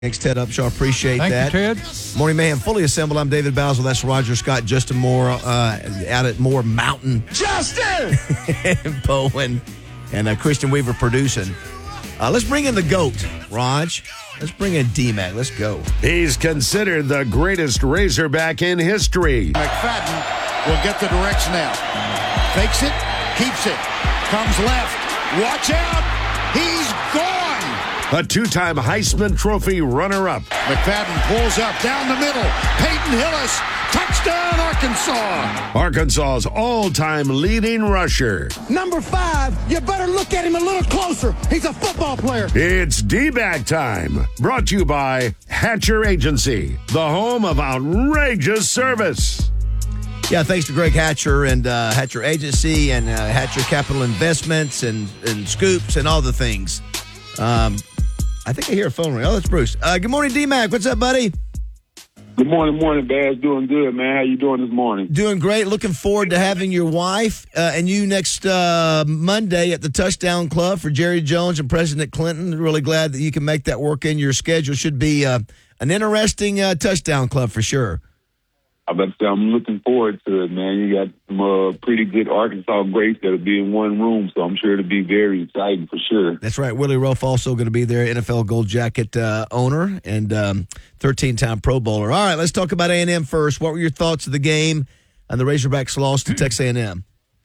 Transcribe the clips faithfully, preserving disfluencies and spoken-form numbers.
Thanks, Ted Upshaw. Appreciate Thank that. you, Ted. Morning Mayhem fully assembled. I'm David Basil. That's Roger Scott. Justin Moore uh, out at Moore Mountain. Justin! and Bowen. And uh, Christian Weaver producing. Uh, let's bring in the GOAT, Raj. Let's bring in D-Mac. Let's go. He's considered the greatest Razorback in history. McFadden will get the direction now. Fakes it, keeps it, comes left. Watch out! He's gone! A two-time Heisman Trophy runner-up. McFadden pulls up down the middle. Peyton Hillis, touchdown Arkansas! Arkansas's all-time leading rusher. Number five, you better look at him a little closer. He's a football player. It's D-Bag time. Brought to you by Hatcher Agency, the home of outrageous service. Yeah, thanks to Greg Hatcher and uh, Hatcher Agency and uh, Hatcher Capital Investments and, and Scoops and all the things. Um, I think I hear a phone ring. Oh, that's Bruce. Uh, good morning, D-Mac. What's up, buddy? Good morning, morning, Baz. Doing good, man. How you doing this morning? Doing great. Looking forward to having your wife uh, and you next uh, Monday at the Touchdown Club for Jerry Jones and President Clinton. Really glad that you can make that work in your schedule. Should be uh, an interesting uh, Touchdown Club for sure. I bet I'm looking forward to it, man. You got some uh, pretty good Arkansas greats that'll be in one room, so I'm sure it'll be very exciting for sure. That's right. Willie Ruff also going to be there, N F L Gold Jacket uh, owner and um, thirteen-time Pro Bowler. All right, let's talk about A and M first. What were your thoughts of the game and the Razorbacks' loss to Texas A and M?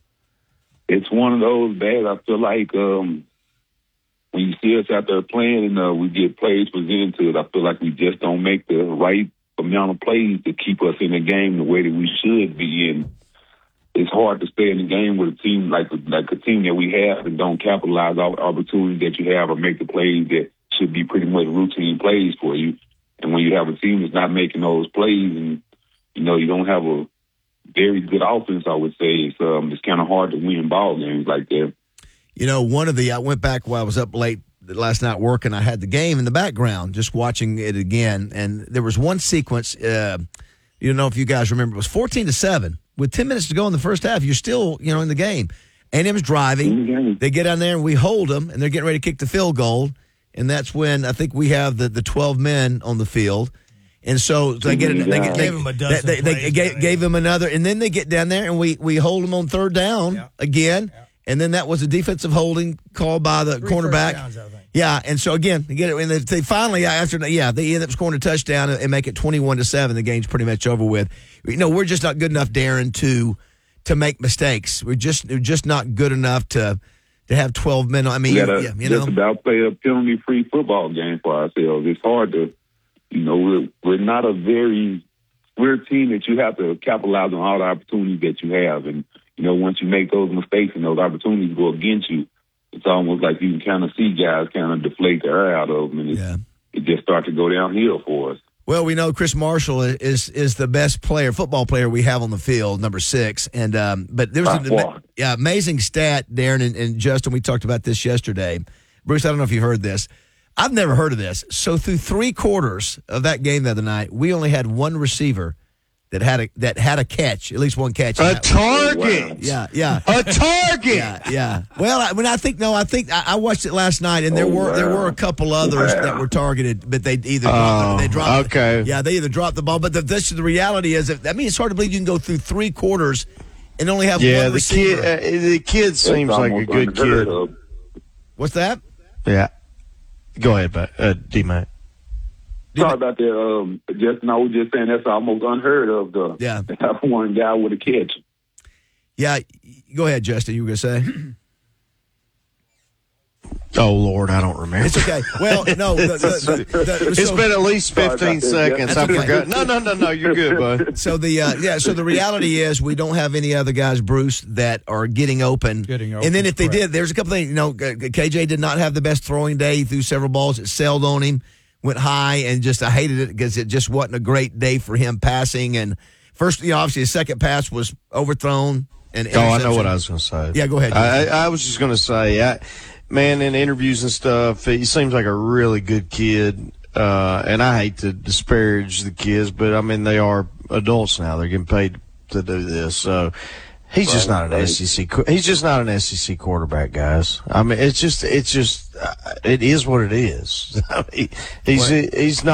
It's one of those, Baz. I feel like um, when you see us out there playing and uh, we get plays presented to it, I feel like we just don't make the right amount of plays to keep us in the game the way that we should be in. It's hard to stay in the game with a team like like a team that we have and don't capitalize on opportunities that you have or make the plays that should be pretty much routine plays for you. And when you have a team that's not making those plays and, you know, you don't have a very good offense, I would say, it's, um, it's kind of hard to win ball games like that. You know, one of the, I went back while I was up late last night working. I had the game in the background, just watching it again. And there was one sequence, uh, you don't know if you guys remember, it was fourteen to seven. With ten minutes to go in the first half, you're still, you know, in the game. A and M's driving. Mm-hmm. They get down there and we hold them, and they're getting ready to kick the field goal. And that's when I think we have the, the twelve men on the field. And so they get it. They, get, they, Gave him a dozen they, they, plays, they gave, man. gave them another, and then they get down there and we, we hold them on third down Yeah. again. Yeah. And then that was a defensive holding called by the Three cornerback. first downs, I think. Yeah, and so again, they get it, and they, they finally after yeah they end up scoring a touchdown and make it twenty-one to seven. The game's pretty much over with. You know, we're just not good enough, Darren, to to make mistakes. We're just we're just not good enough to to have twelve men. I mean, We you, gotta yeah, you just know, about play a penalty-free football game for ourselves. It's hard to, you know, we're, we're not a very, we're a team that you have to capitalize on all the opportunities that you have. And, you know, once you make those mistakes and those opportunities go against you, it's almost like you can kind of see guys kind of deflate the air out of them, and it, yeah. it just starts to go downhill for us. Well, we know Chris Marshall is is the best player, football player we have on the field, number six. And um, but there was By an far. yeah, amazing stat, Darren and, and Justin. We talked about this yesterday. Bruce, I don't know if you heard this. I've never heard of this. So through three quarters of that game the other night, we only had one receiver that had a that had a catch, at least one catch. A target. Yeah, yeah. A target. Yeah, yeah. Well, I, when I think no, I think I, I watched it last night, and there Oh, were there wow. were a couple others Wow. that were targeted, but they either dropped Oh, the, they dropped. okay. Yeah, they either dropped the ball, but the, this, the reality is, that, I mean, it's hard to believe you can go through three quarters and only have Yeah, one the receiver. kid. Uh, the kid seems That's like a almost good unheard kid. of. What's that? Yeah. Go ahead, but uh, D-Mac. Sorry about that, um, Justin. I was just saying that's almost unheard of. The, Yeah. to have one guy with a catch. Yeah, go ahead, Justin. You were going to say Oh Lord, I don't remember. it's okay. Well, no, the, the, the, the, It's so, been at least Sorry about fifteen that, seconds. Jeff. I That's okay. forgot. No, no, no, no. You're good, bud. so the uh, yeah. So the reality is we don't have any other guys, Bruce, that are getting open. Getting And then open, if they correct. did, there's a couple things. You know, K J did not have the best throwing day. He threw several balls that sailed on him, went high, and just I hated it because it just wasn't a great day for him passing. And first, you know, obviously his second pass was overthrown. And Oh, I know interception. what I was going to say. Yeah, go ahead. I, I was just going to say, I, man, in interviews and stuff, he seems like a really good kid. Uh, and I hate to disparage the kids, but I mean, they are adults now. They're getting paid to do this. So He's just Right, not an right. S E C. qu- He's just not an S E C quarterback, guys. I mean, it's just, it's just, uh, it is what it is. I mean, he's Well- he's not.